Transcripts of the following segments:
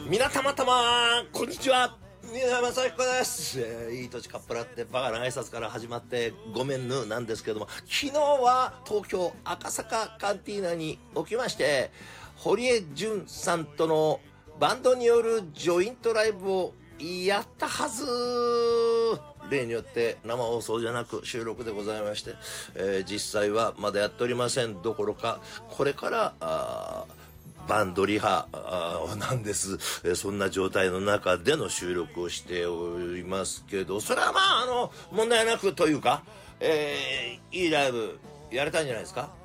皆様こんにちは、宮山雅彦です。いい年かっぱらってバカな挨拶から始まってごめんぬなんですけども、昨日は東京赤坂カンティーナにおきまして、堀江純さんとのバンドによるジョイントライブをやったはず。例によって生放送じゃなく収録でございまして、実際はまだやっておりませんどころか、これからバンドリハなんです。そんな状態の中での収録をしておりますけど、それはまあ問題なくというか、いいライブやれたんじゃないですか。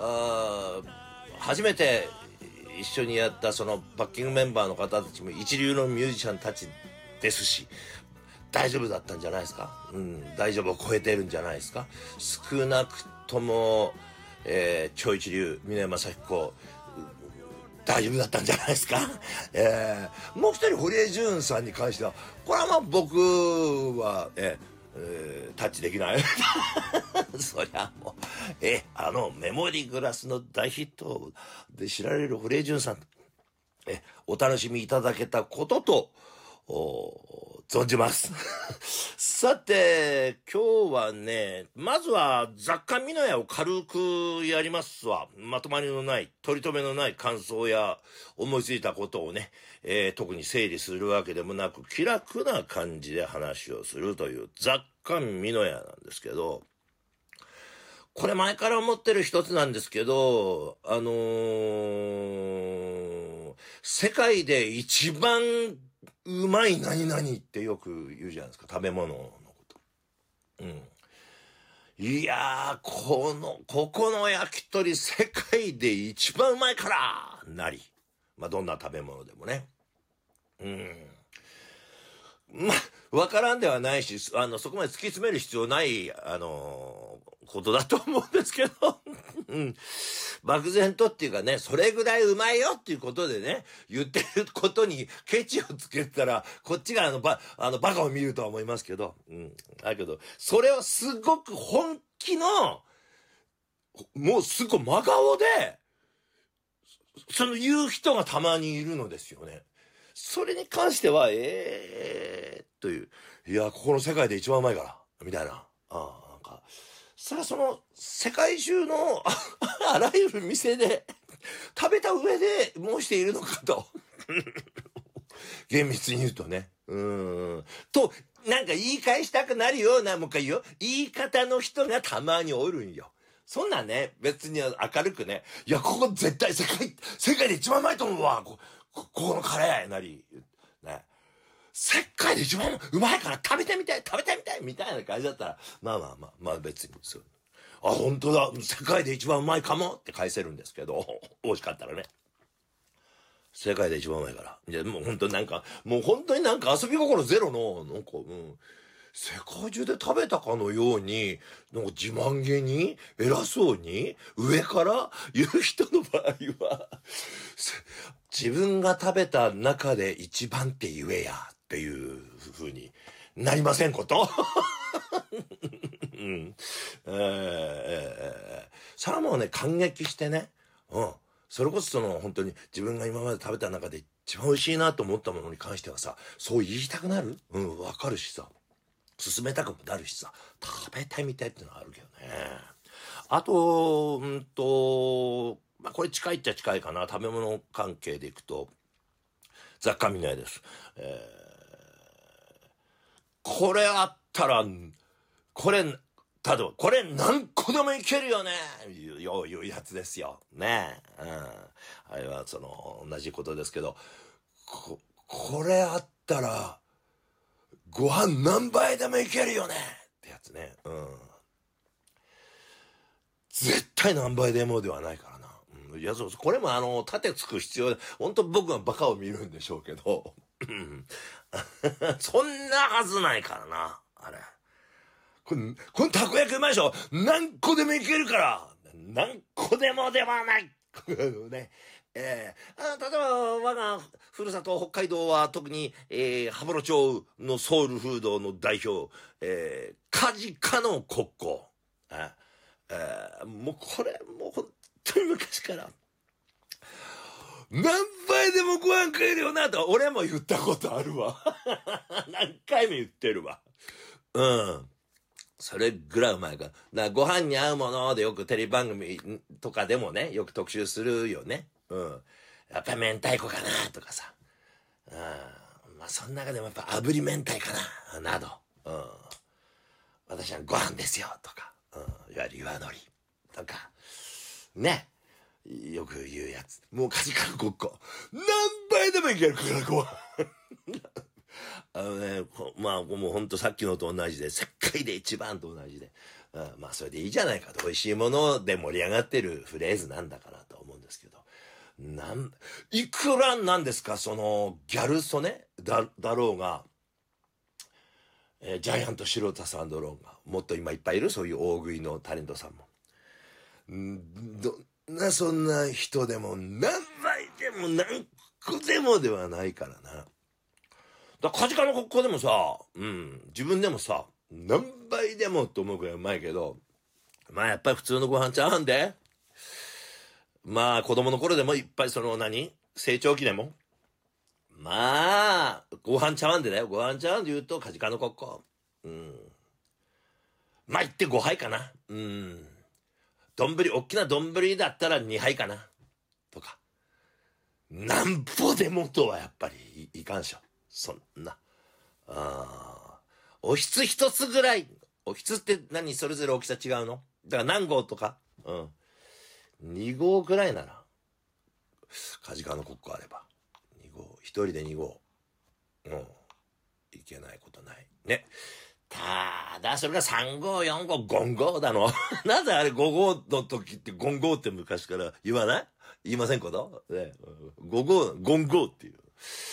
初めて一緒にやったそのバッキングメンバーの方たちも一流のミュージシャンたちですし、大丈夫だったんじゃないですか。大丈夫を超えてるんじゃないですか。少なくとも、超一流峰山雅彦大丈夫だったんじゃないですか。もう一人堀江純さんに関しては、これはまあ僕は、タッチできない。そりゃもう、メモリーグラスの大ヒットで知られる堀江純さん、お楽しみいただけたことと、存じます。さて、今日はね、まずは雑貨美濃屋を軽くやりますわ。まとまりのない、取り留めのない感想や思いついたことをね、特に整理するわけでもなく、気楽な感じで話をするという雑貨美濃屋なんですけど、これ前から思ってる一つなんですけど、世界で一番うまい何々ってよく言うじゃないですか、食べ物のこと。いやー、ここの焼き鳥世界で一番うまいからなり。まあ、どんな食べ物でもね。まあ、わからんではないし、そこまで突き詰める必要ない、ことだと思うんですけど、漠然とっていうかね、それぐらいうまいよっていうことでね、言ってることにケチをつけたら、こっちがバカを見るとは思いますけど、だけど、それをすごく本気の、もうすごい真顔で、その言う人がたまにいるのですよね。それに関しては、という、いや、ここの世界で一番うまいから、みたいな。なんか、それはその、世界中の、あらゆる店で、食べた上で申しているのかと。厳密に言うとね。と、なんか言い返したくなるような、もう一回言うよ。言い方の人がたまにおるんよ。そんなんね、別に明るくね、いや、ここ絶対世界で一番うまいと思うわ。ここのカレーなり、ね。世界で一番うまいから食べてみたいみたいな感じだったら、まあ別にそう。本当だ、世界で一番うまいかもって返せるんですけど、美味しかったらね。世界で一番うまいから。いや、もう本当になんか遊び心ゼロの、世界中で食べたかのように、なんか自慢げに、偉そうに、上から言う人の場合は、自分が食べた中で一番って言えや、っていう風になりませんこと。それはもうね、感激してね、それこそ本当に自分が今まで食べた中で一番美味しいなと思ったものに関してはさ、そう言いたくなる？わかるしさ。進めたくもなるしさ、食べてみたいってのはあるけどね。あと、まあ、これ近いっちゃ近いかな。食べ物関係でいくと、雑貨見ないです。これあったら、例えば、これ何個でもいけるよねいうやつですよ。ねあれは同じことですけど、これあったら、ご飯何杯でもいけるよねってやつね。絶対何倍でもではないからな。いや、そう、これも盾つく必要、本当僕はバカを見るんでしょうけど、そんなはずないからな、あれ。このたこ焼きうまいでしょ？何個でもいけるから何個でもではないね。例えば、我がふるさと北海道は特に、羽幌町のソウルフードの代表、カジカのコッコ。もうこれ、もう本当に昔から、 何杯でもご飯食えるよなと俺も言ったことあるわ。何回も言ってるわ。うん。それぐらいうまいから。だからご飯に合うものでよくテレビ番組とかでもね、よく特集するよね。うん。やっぱり明太子かなとかさ。うん。まあその中でもやっぱ炙り明太かななど。うん。私はご飯ですよとか。うん。いわゆる岩のりとか。ね。よく言うやつ。もうカジカル国庫。何杯でもいけるからご飯。まあもうほんとさっきのと同じで、世界で一番と同じで。まあそれでいいじゃないかと。美味しいもので盛り上がってるフレーズなんだからと思うんですけど。いくらなんですか、その、ギャル曽根だろうが、ジャイアント白田さんだろうが、もっと今いっぱいいるそういう大食いのタレントさんも。そんな人でも何杯でも何個でもではないからな。カジカの国交でもさ、自分でもさ、何杯でもと思うくらいうまいけど、まあやっぱり普通のご飯ちゃうんで、まあ子供の頃でもいっぱいその成長期でも、まあ、ご飯ちゃうんでだよ。ご飯ちゃうんで言うとカジカの国交。まあ言って5杯かな。大きな丼だったら2杯かな。とか。なんぼでもとはやっぱりいかんしょ。そんな。おひつ一つぐらい。おひつってそれぞれ大きさ違うの？だから何合とか2合ぐらいなら。カジカの国庫あれば。2合。一人で2合。いけないことない。ね。ただ、それが3号、4号、5号だの。なぜあれ5号の時って5号って昔から言わない？言いませんこと？ね。5号、5号っていう。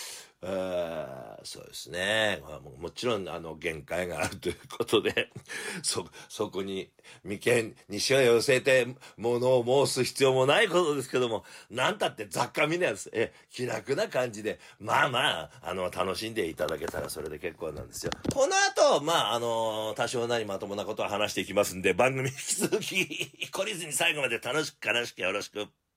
そうですね。もちろん、限界があるということで、そこに、眉間にしわ寄せて、ものを申す必要もないことですけども、なんたって雑貨見のやつ、気楽な感じで、まあまあ、楽しんでいただけたらそれで結構なんですよ。この後、まあ、多少なりまともなことは話していきますんで、番組引き続き、懲りずに最後まで楽しく悲しくよろしく。